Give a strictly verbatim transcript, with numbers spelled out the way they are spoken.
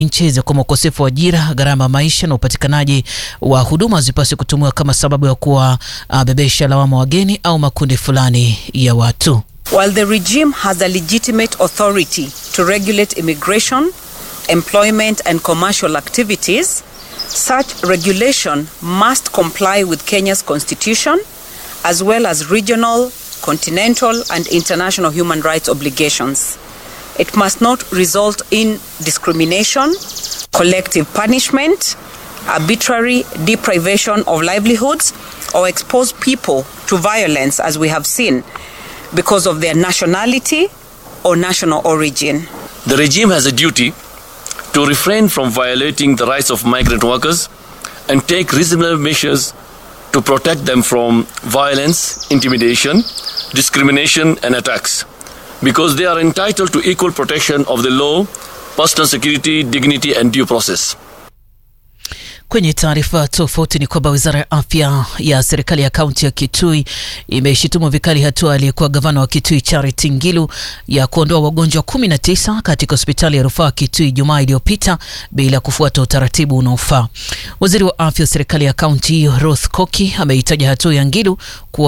nchini kwa ukosefu wa ajira, gharama maisha na upatikanaji wa huduma zipaswe kutumiwa kama sababu ya kuwa uh, bebesha lawama wageni au makundi fulani ya watu. While the regime has a legitimate authority to regulate immigration, employment and commercial activities, such regulation must comply with Kenya's constitution as well as regional, continental and international human rights obligations. It must not result in discrimination, collective punishment, arbitrary deprivation of livelihoods, or expose people to violence, as we have seen, because of their nationality or national origin. The regime has a duty to refrain from violating the rights of migrant workers and take reasonable measures to protect them from violence, intimidation, discrimination and attacks, because they are entitled to equal protection of the law, personal security, dignity and due process. Kwenye taarifa tofauti ni kwamba Wizara ya Afya ya serikali ya kaunti ya Kitui imeshitumu vikali hatua aliyekuwa gavana wa Kitui Charity Ngilu ya kuondoa wagonjwa kumi na tisa katika hospitali ya rufaa Kitui Jumaa iliyopita bila kufuata utaratibu unaofaa. Waziri wa Afya serikali ya kaunti Ruth Koki ameitaja hatua ya Ngilu kuwa